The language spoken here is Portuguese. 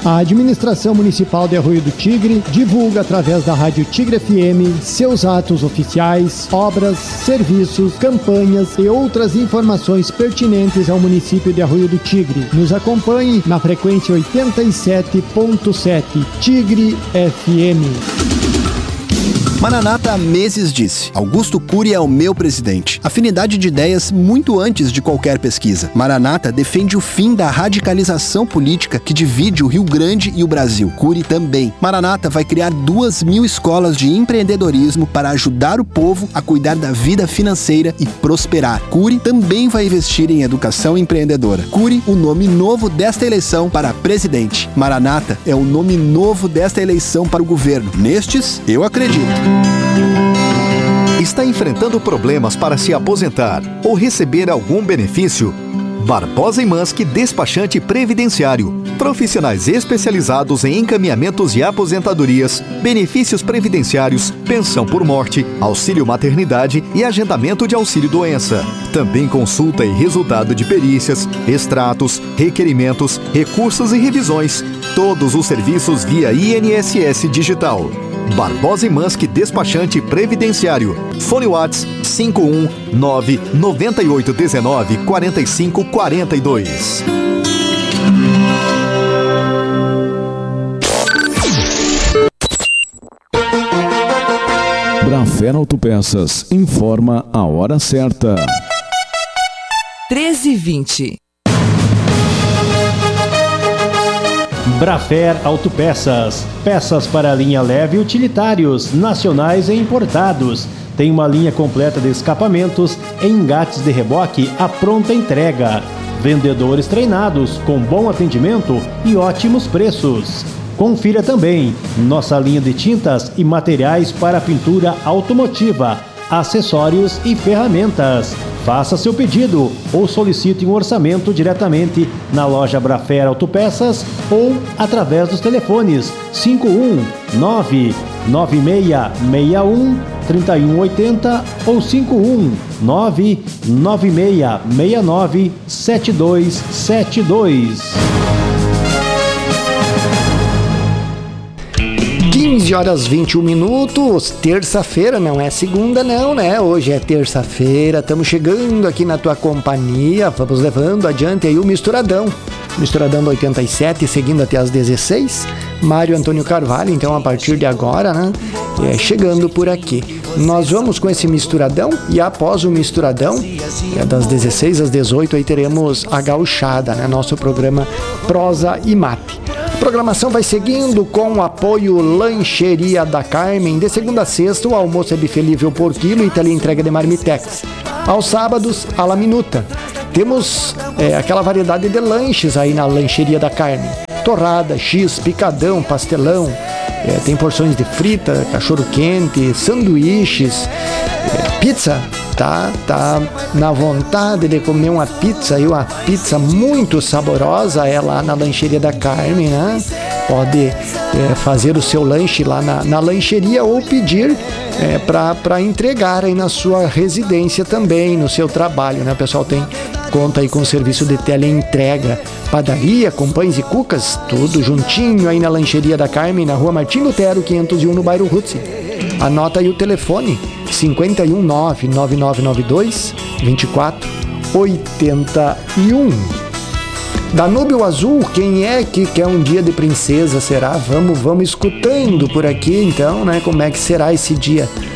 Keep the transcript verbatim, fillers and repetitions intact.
A Administração Municipal de Arroio do Tigre divulga através da Rádio Tigre F M seus atos oficiais, obras, serviços, campanhas e outras informações pertinentes ao município de Arroio do Tigre. Nos acompanhe na frequência oitenta e sete ponto sete Tigre F M. Maranata há meses disse: Augusto Cury é o meu presidente. Afinidade de ideias muito antes de qualquer pesquisa. Maranata defende o fim da radicalização política que divide o Rio Grande e o Brasil. Cury também. Maranata vai criar duas mil escolas de empreendedorismo para ajudar o povo a cuidar da vida financeira e prosperar. Cury também vai investir em educação empreendedora. Cury, o nome novo desta eleição para presidente. Maranata é o nome novo desta eleição para o governo. Nestes, eu acredito. Está enfrentando problemas para se aposentar ou receber algum benefício? Barbosa e Manski Despachante Previdenciário. Profissionais especializados em encaminhamentos e aposentadorias, benefícios previdenciários, pensão por morte, auxílio maternidade e agendamento de auxílio-doença. Também consulta e resultado de perícias, extratos, requerimentos, recursos e revisões. Todos os serviços via I N S S Digital. Barbosa e Manski Despachante Previdenciário. Fone Whats cinco um nove nove oito um nove quatro cinco quatro dois. Brafer Autopeças informa a hora certa. treze e vinte. Brafer Autopeças, peças para linha leve e utilitários, nacionais e importados. Tem uma linha completa de escapamentos e engates de reboque à pronta entrega. Vendedores treinados, com bom atendimento e ótimos preços. Confira também nossa linha de tintas e materiais para pintura automotiva, acessórios e ferramentas. Faça seu pedido ou solicite um orçamento diretamente na loja Brafer Autopeças ou através dos telefones cinco um nove nove seis seis um três um oito zero ou cinco um nove nove seis seis nove sete dois sete dois. quinze horas e vinte e um minutos, terça-feira, não é segunda não, né? Hoje é terça-feira, estamos chegando aqui na tua companhia, vamos levando adiante aí o Misturadão. Misturadão do oitenta e sete, seguindo até às dezesseis. Mário Antônio Carvalho, então a partir de agora, né? É, chegando por aqui. Nós vamos com esse Misturadão e após o Misturadão, é das dezesseis às dezoito, aí teremos a Gauchada, né? Nosso programa Prosa e Mate. A programação vai seguindo com o apoio Lancheria da Carmen. De segunda a sexta, o almoço é buffet livre por quilo e teleentrega de marmitex. Aos sábados, a la minuta. Temos é, aquela variedade de lanches aí na Lancheria da Carmen. Torrada, X, picadão, pastelão. É, tem porções de frita, cachorro-quente, sanduíches, é, pizza. Tá, tá na vontade de comer uma pizza e uma pizza muito saborosa é lá na Lancheria da Carmen, né? Pode é, fazer o seu lanche lá na, na lancheria ou pedir é, para entregar aí na sua residência também, no seu trabalho, né? O pessoal tem conta aí com o serviço de teleentrega, padaria com pães e cucas, tudo juntinho aí na Lancheria da Carmen, na Rua Martim Lutero, quinhentos e um, no bairro Rutsi. Anota aí o telefone cinco um nove nove nove nove dois dois quatro oito um. Danúbio Azul, quem é que quer um dia de princesa, será? Vamos, vamos escutando por aqui então, né? Como é que será esse dia